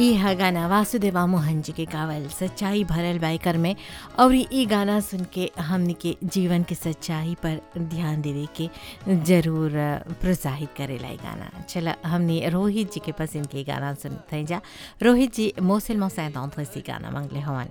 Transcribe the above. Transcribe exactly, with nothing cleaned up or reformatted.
ई ह गाना वासुदेवा मोहन जी के गावल सच्चाई भरल बाइकर में। और ई गाना सुन के हमनी के जीवन के सच्चाई पर ध्यान देवे के जरूर प्रोत्साहित करेला ई गाना। चला हमने रोहित जी के पसंद के गाना सुनते हैं जा। रोहित जी मोसिल मोसैन से गाना मंगले हवन।